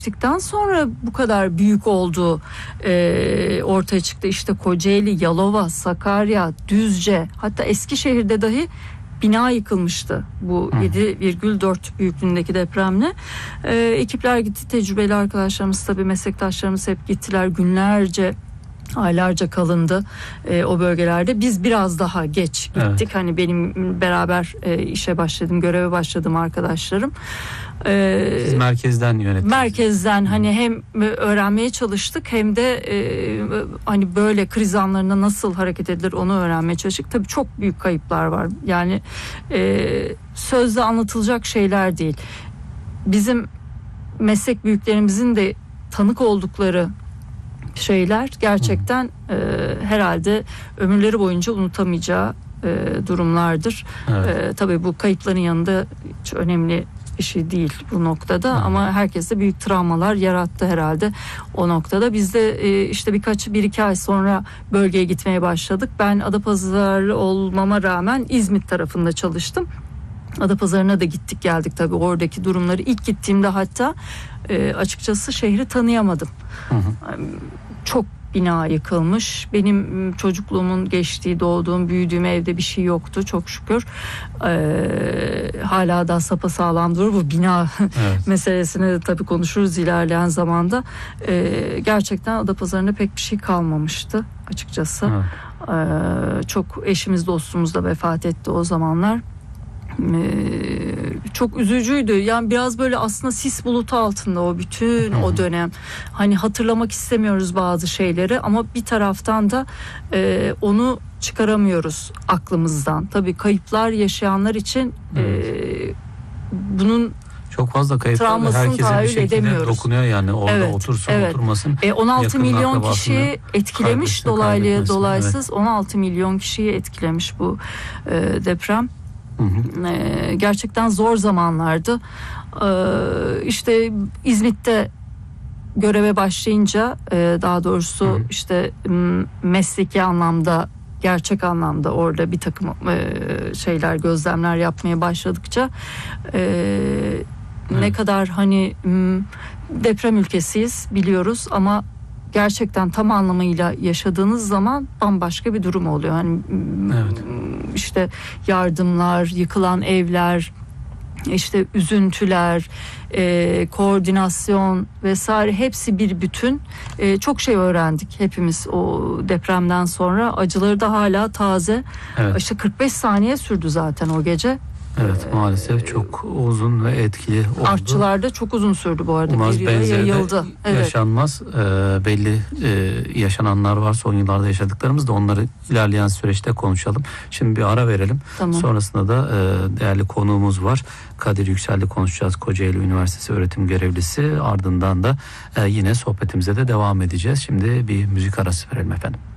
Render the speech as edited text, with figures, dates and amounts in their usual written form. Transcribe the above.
Gerçekten sonra bu kadar büyük olduğu ortaya çıktı. İşte Kocaeli, Yalova, Sakarya, Düzce, hatta Eskişehir'de dahi bina yıkılmıştı bu 7,4 büyüklüğündeki depremle. Ekipler gitti, tecrübeli arkadaşlarımız, tabii meslektaşlarımız hep gittiler, günlerce, aylarca kalındı o bölgelerde. Biz biraz daha geç gittik. Evet. Hani benim beraber işe başladım, göreve başladım arkadaşlarım. Siz merkezden yönettiniz. Merkezden hani hem öğrenmeye çalıştık hem de hani böyle kriz anlarında nasıl hareket edilir onu öğrenmeye çalıştık. Tabii çok büyük kayıplar var. Yani sözle anlatılacak şeyler değil. Bizim meslek büyüklerimizin de tanık oldukları şeyler gerçekten herhalde ömürleri boyunca unutamayacağı durumlardır. Evet. Tabii bu kayıpların yanında hiç önemli bir şey değil bu noktada, ama herkeste büyük travmalar yarattı herhalde o noktada. Biz de işte bir iki ay sonra bölgeye gitmeye başladık. Ben Adapazarı olmama rağmen İzmit tarafında çalıştım. Adapazarı'na da gittik geldik tabii, oradaki durumları. İlk gittiğimde hatta açıkçası şehri tanıyamadım. Çok bina yıkılmış. Benim çocukluğumun geçtiği, doğduğum, büyüdüğüm evde bir şey yoktu çok şükür. Hala da sapasağlam durur. Bu bina evet. meselesini de tabii konuşuruz ilerleyen zamanda. Gerçekten Adapazarı'nda pek bir şey kalmamıştı açıkçası. Çok eşimiz, dostumuz da vefat etti o zamanlar. Çok üzücüydü. Yani biraz böyle aslında sis bulutu altında o bütün o dönem. Hani hatırlamak istemiyoruz bazı şeyleri, ama bir taraftan da onu çıkaramıyoruz aklımızdan. Tabii kayıplar yaşayanlar için bunun çok fazla kayıp var. Herkese bir şekilde dokunuyor yani. Orada evet, otursun oturmasın. 16 milyon kişiyi etkilemiş dolaysız. Evet. 16 milyon kişiyi etkilemiş bu deprem. Gerçekten zor zamanlardı. İşte İzmit'te göreve başlayınca, daha doğrusu işte mesleki anlamda, gerçek anlamda orada bir takım şeyler, gözlemler yapmaya başladıkça ne kadar hani deprem ülkesiyiz biliyoruz, ama gerçekten tam anlamıyla yaşadığınız zaman bambaşka bir durum oluyor. Hani işte yardımlar, yıkılan evler, işte üzüntüler, koordinasyon vesaire, hepsi bir bütün. Çok şey öğrendik hepimiz o depremden sonra. Acıları da hala taze. Evet. İşte 45 saniye sürdü zaten o gece. Evet, maalesef çok uzun ve etkili oldu. Artçılarda çok uzun sürdü bu arada. Umarız benzeri yayıldı. Yaşanmaz. Belli yaşananlar var. Son yıllarda yaşadıklarımız da, onları ilerleyen süreçte konuşalım. Şimdi bir ara verelim. Tamam. Sonrasında da değerli konuğumuz var. Kadir Yüksel'le konuşacağız. Kocaeli Üniversitesi öğretim görevlisi. Ardından da yine sohbetimize de devam edeceğiz. Şimdi bir müzik arası verelim efendim.